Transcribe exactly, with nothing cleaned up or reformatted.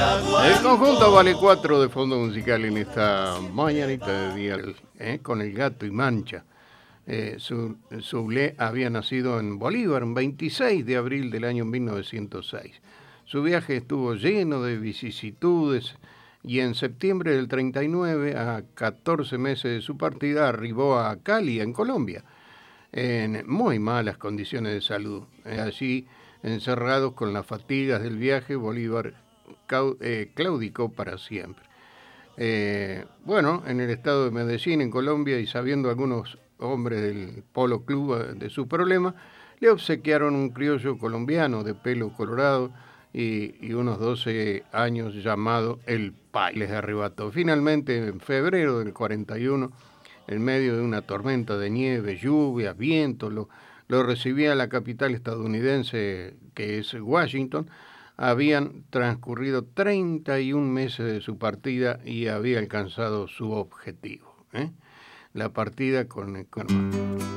El conjunto Vale cuatro de fondo musical en esta mañanita de día, eh, con el gato y mancha. Eh, su, Soule había nacido en Bolívar el veintiséis de abril del año mil novecientos seis. Su viaje estuvo lleno de vicisitudes y en septiembre del treinta y nueve, a catorce meses de su partida, arribó a Cali, en Colombia, en muy malas condiciones de salud. Eh, allí, encerrados con las fatigas del viaje, Bolívar cau, eh, claudicó para siempre. Eh, bueno, en el estado de Medellín, en Colombia, y sabiendo algunos hombres del Polo Club de su problema, le obsequiaron un criollo colombiano de pelo colorado y, y unos doce años llamado El Pai. Les arrebató. Finalmente, en febrero del cuarenta y uno, en medio de una tormenta de nieve, lluvia, viento, lo, lo recibía la capital estadounidense, que es Washington. Habían transcurrido treinta y un meses de su partida y había alcanzado su objetivo, ¿eh? La partida con, con